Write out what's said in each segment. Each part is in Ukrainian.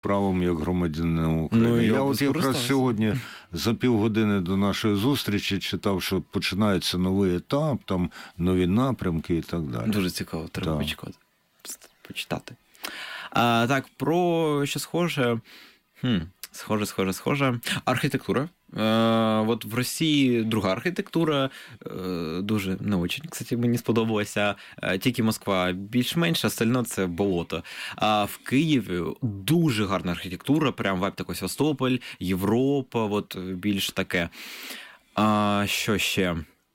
правом як громадянина України. Я от якраз сьогодні за півгодини до нашої зустрічі читав, що починається новий етап, там нові напрямки і так далі. Дуже цікаво, треба почитати. Так, про що схоже... Схоже. Архітектура. От в Росії друга архітектура, дуже не очень, кстати, мені сподобалося. Тільки Москва більш-менш, остальне це болото. А в Києві дуже гарна архітектура, прям вайб такий Севастополь, Європа, от більш таке. Що ще?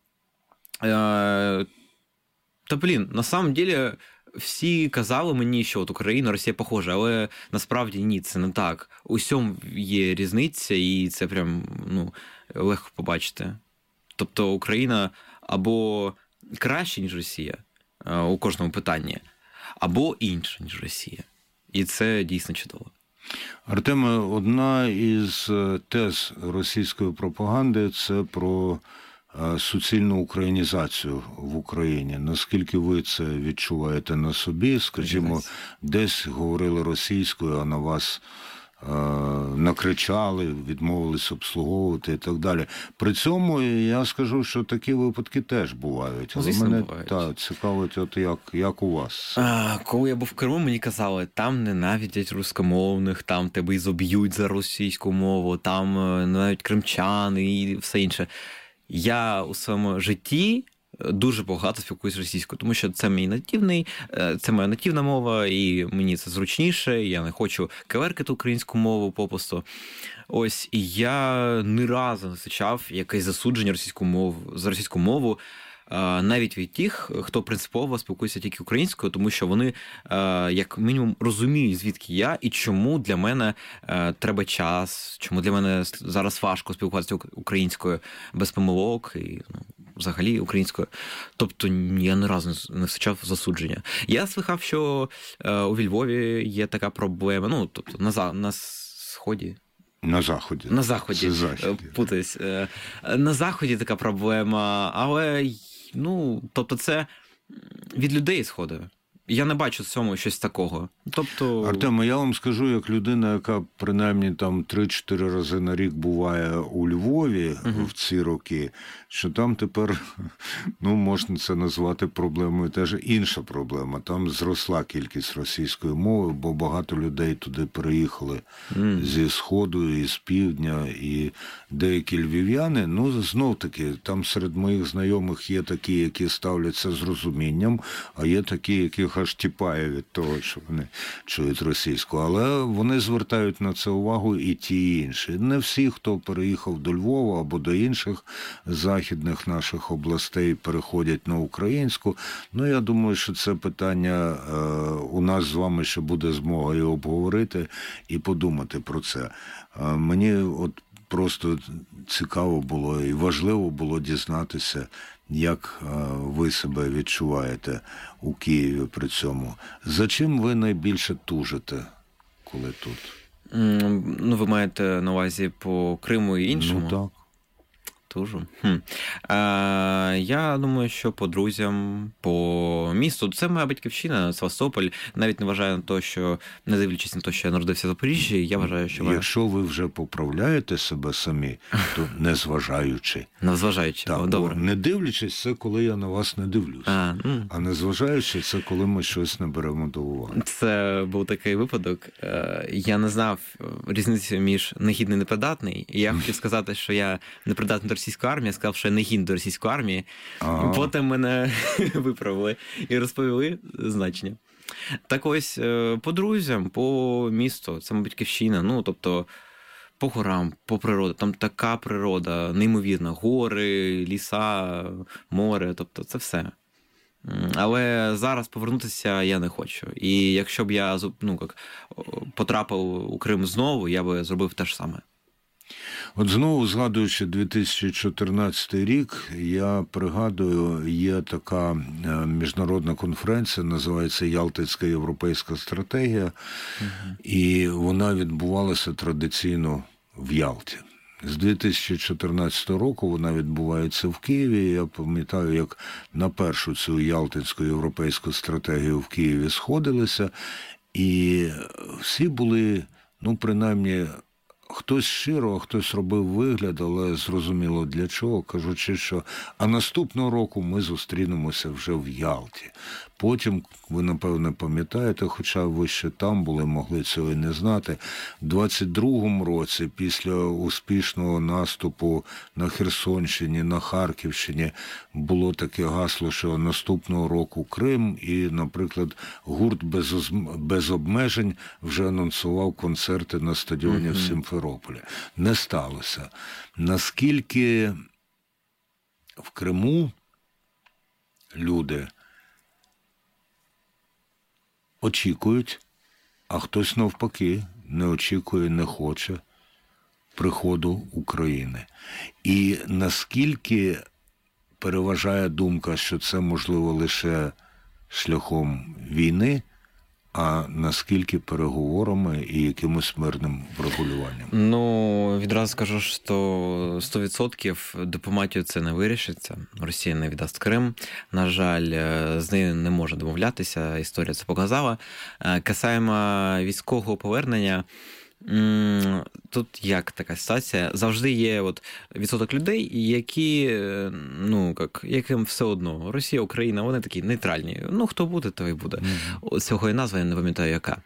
На самом деле... Всі казали мені, що от Україна, Росія похожа, але насправді ні, це не так. Усьому є різниця, і це прям легко побачити. Тобто Україна або краще, ніж Росія у кожному питанні, або інша, ніж Росія. І це дійсно чудово. Артеме, одна із тез російської пропаганди – це про суцільну українізацію в Україні. Наскільки ви це відчуваєте на собі? Скажімо, десь говорили російською, а на вас накричали, відмовились обслуговувати і так далі. При цьому я скажу, що такі випадки теж бувають. Але мене цікавить, от як у вас? Коли я був в Криму, мені казали, там ненавидять рускомовних, там тебе і зоб'ють за російську мову, там навіть кримчани і все інше. Я у своєму житті дуже багато спілкуюся російською, тому що це це моя нативна мова, і мені це зручніше, я не хочу каверкати українську мову попусту. Ось, і я ні разу не зустрічав якесь засудження за російську мову, навіть від тих, хто принципово спілкується тільки українською, тому що вони, як мінімум, розуміють, звідки я і чому для мене треба час, чому для мене зараз важко спілкуватися українською без помилок і взагалі українською. Тобто я ні разу не зустрічав засудження. Я слухав, що у Львові є така проблема, тобто на сході. На Заході. На Заході. Путаюсь. На Заході така проблема, але, тобто це від людей сходить. Я не бачу в цьому щось такого. Тобто... Артеме, я вам скажу, як людина, яка принаймні там 3-4 рази на рік буває у Львові в ці роки, що там тепер, можна це назвати проблемою, теж інша проблема. Там зросла кількість російської мови, бо багато людей туди переїхали зі Сходу і з Півдня, і деякі львів'яни, знов-таки, там серед моїх знайомих є такі, які ставляться з розумінням, а є такі, яких аж тіпає від того, що вони чують російську. Але вони звертають на це увагу і ті, і інші. Не всі, хто переїхав до Львова або до інших західних наших областей, переходять на українську. Я думаю, що це питання у нас з вами ще буде змога і обговорити, і подумати про це. Мені просто цікаво було і важливо було дізнатися, як ви себе відчуваєте у Києві при цьому. За чим ви найбільше тужите, коли тут? Ви маєте на увазі по Криму і іншому? Так. Тужу. Я думаю, що по друзям, по місту. Це моя батьківщина, Севастополь. Навіть не вважаю на те, що, не дивлячись на те, що я народився в Запоріжжі, я вважаю, що... Якщо ви вже поправляєте себе самі, то незважаючи. Незважаючи, добре. Не дивлячись, це коли я на вас не дивлюсь. А незважаючи, це коли ми щось не беремо до уваги. Це був такий випадок. Я не знав різниці між негідний і непридатний. І я хотів сказати, що я непридатний до російської армії, я сказав, що я негідний до російської армії. Потім мене виправили і розповіли значення. Так ось, по друзям, по місту, це батьківщина, тобто по горам, по природі, там така природа, неймовірна, гори, ліса, море, тобто це все. Але зараз повернутися я не хочу. І якщо б я потрапив у Крим знову, я би зробив те ж саме. От знову, згадуючи 2014 рік, я пригадую, є така міжнародна конференція, називається «Ялтинська європейська стратегія», і вона відбувалася традиційно в Ялті. З 2014 року вона відбувається в Києві. Я пам'ятаю, як на першу цю Ялтинську європейську стратегію в Києві сходилися, і всі були ну, принаймні, хтось щиро, а хтось робив вигляд, але зрозуміло для чого, кажучи, що а наступного року ми зустрінемося вже в Ялті. Потім, ви, напевне, пам'ятаєте, хоча ви ще там були, могли цього і не знати, в 22-му році, після успішного наступу на Херсонщині, на Харківщині, було таке гасло, що наступного року Крим, і, наприклад, гурт без обмежень вже анонсував концерти на стадіоні в Сімферополі. Не сталося. Наскільки в Криму люди очікують, а хтось навпаки не очікує, не хоче приходу України. І наскільки переважає думка, що це можливо лише шляхом війни, а наскільки переговорами і якимось мирним врегулюванням? Ну, відразу скажу, що 100% дипломатію це не вирішиться. Росія не віддасть Крим. На жаль, з нею не може домовлятися, історія це показала. Касаємо військового повернення, тут як така ситуація? Завжди є от відсоток людей, які, яким все одно. Росія, Україна, вони такі нейтральні. Ну, хто буде, той і буде. Цього і назва, я не пам'ятаю, яка.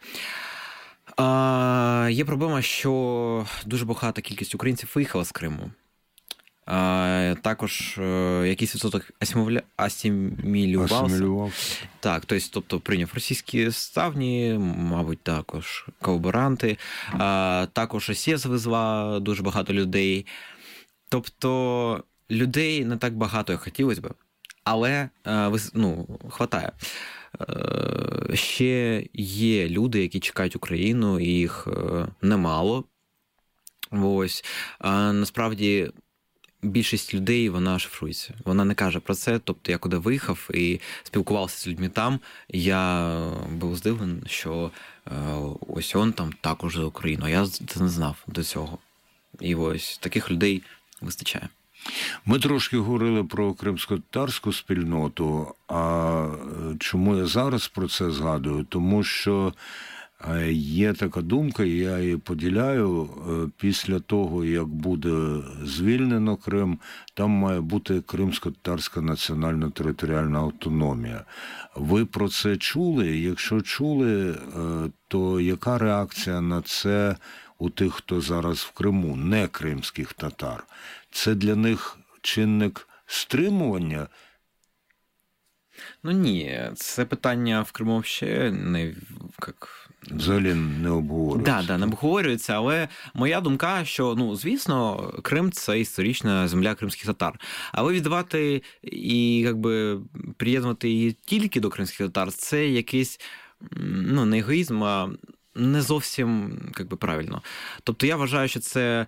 Є проблема, що дуже багата кількість українців виїхала з Криму. Також якийсь відсоток асимілювався. Так, тобто прийняв російські ставні, мабуть, також колаборанти. Також Росія завезла дуже багато людей. Тобто людей не так багато, як хотілося б, але хватає. Ще є люди, які чекають Україну, і їх немало. Ось. Насправді, більшість людей, вона шифрується. Вона не каже про це. Тобто я куди виїхав і спілкувався з людьми там, я був здивлений, що ось он там також за Україну. А я це не знав до цього. І ось таких людей вистачає. Ми трошки говорили про кримськотатарську спільноту, а чому я зараз про це згадую? Тому що є така думка, і я її поділяю, після того, як буде звільнено Крим, там має бути кримсько-татарська національна територіальна автономія. Ви про це чули? Якщо чули, то яка реакція на це у тих, хто зараз в Криму, не кримських татар? Це для них чинник стримування? Ну ні, це питання в Криму взагалі не взагалі не обговорюється. Так, не обговорюється, але моя думка, що, звісно, Крим – це історична земля кримських татар. Але віддавати і, приєднувати її тільки до кримських татар – це якийсь, не егоїзм, а не зовсім правильно. Тобто я вважаю, що це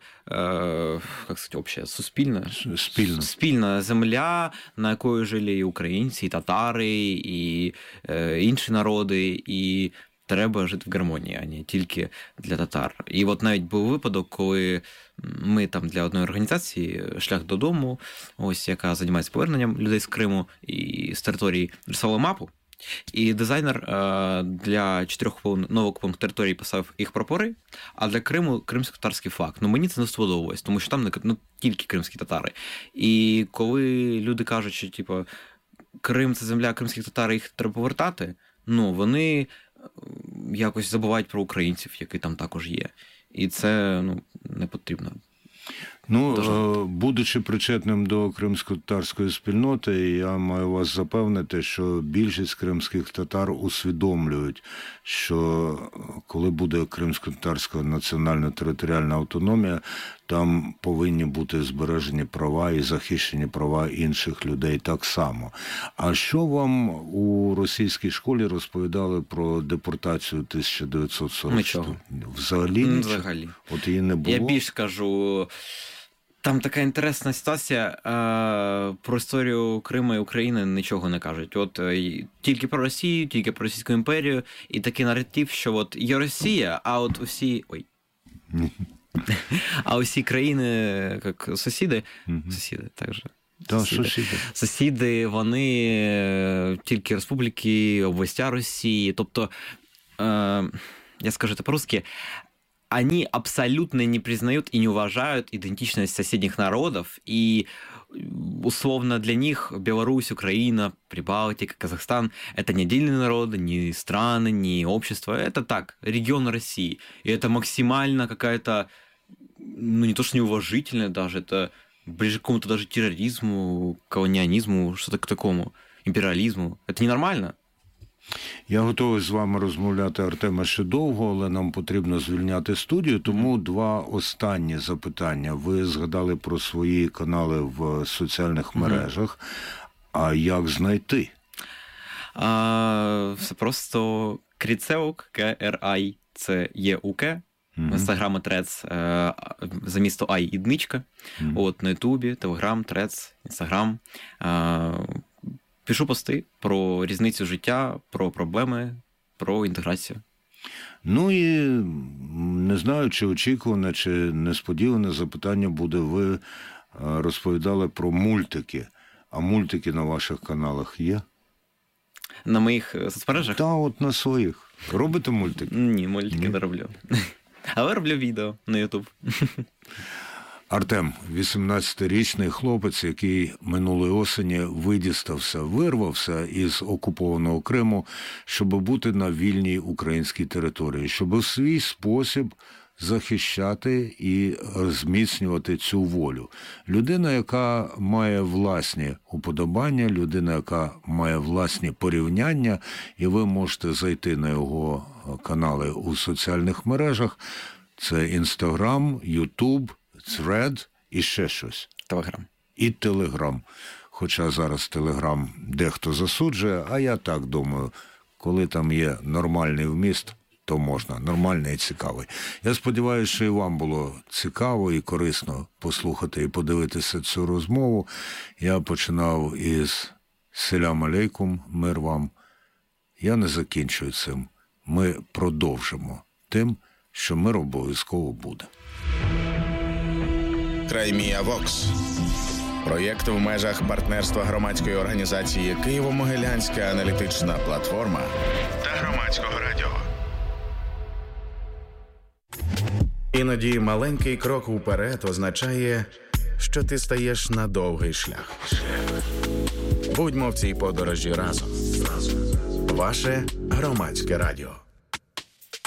спільна земля, на якої жили і українці, і татари, і інші народи, і треба жити в гармонії, а не тільки для татар. І от навіть був випадок, коли ми там для одної організації «Шлях додому», ось яка займається поверненням людей з Криму і з території, рисували мапу. І дизайнер для 4 новоокупованих територій писав їх прапори, а для Криму кримсько-татарський флаг. Мені це не сподобалось, тому що там не тільки кримські татари. І коли люди кажуть, що Крим – це земля кримських татар, їх треба повертати, вони якось забувають про українців, які там також є. І це не потрібно. Будучи причетним до кримсько-татарської спільноти, я маю вас запевнити, що більшість кримських татар усвідомлюють, що коли буде кримсько-татарська національна територіальна автономія, там повинні бути збережені права і захищені права інших людей так само. А що вам у російській школі розповідали про депортацію 1940? Нічого. Взагалі нічого? Взагалі. От її не було? Я більш скажу, там така інтересна ситуація, про історію Криму і України нічого не кажуть. От тільки про Росію, тільки про Російську імперію, і такий наратив, що от є Росія, а от усі... А усі країни, як сусіди, так же. Сусіди, вони тільки республіки, областя Росії. Тобто, я скажу це по-русски, они абсолютно не признают и не уважают идентичность соседних народов, и условно для них Беларусь, Украина, Прибалтика, Казахстан — это не отдельные народы, не страны, не общество, это так, регион России. И это максимально какая-то, ну не то что неуважительная даже, это ближе к какому-то даже терроризму, колониализму, что-то к такому, имперіалізму. Це ненормально. Я готовий з вами розмовляти, Артеме, ще довго, але нам потрібно звільняти студію, тому два останні запитання. Ви згадали про свої канали в соціальних мережах. А як знайти? Все просто Кріцеук, Крайцеук. В Інстаграм Трец замісто Ай ідничка. От, на Ютубі, Телеграм, Трец, Інстаграм. Пишу пости про різницю життя, про проблеми, про інтеграцію. Ну і не знаю, чи очікуване, чи несподіване запитання буде. Ви розповідали про мультики. А мультики на ваших каналах є? На моїх соцмережах? Та, от на своїх. Робите мультики? Ні, мультики не роблю. Але роблю відео на Ютуб. Артем, 18-річний хлопець, який минулої осені вирвався із окупованого Криму, щоб бути на вільній українській території, щоб в свій спосіб захищати і зміцнювати цю волю. Людина, яка має власні уподобання, людина, яка має власні порівняння, і ви можете зайти на його канали у соціальних мережах. Це Інстаграм, Ютуб, Thread і ще щось. Телеграм. І Телеграм. Хоча зараз Телеграм дехто засуджує, а я так думаю, коли там є нормальний вміст, то можна, нормальний і цікавий. Я сподіваюся, що і вам було цікаво і корисно послухати і подивитися цю розмову. Я починав із «Селям алейкум», мир вам. Я не закінчую цим. Ми продовжимо тим, що мир обов'язково буде. Краймія Вокс. Проєкт в межах партнерства громадської організації «Києво-Могилянська аналітична платформа» та Громадського радіо. Іноді маленький крок уперед означає, що ти стаєш на довгий шлях. Будьмо в цій подорожі разом. Ваше Громадське радіо.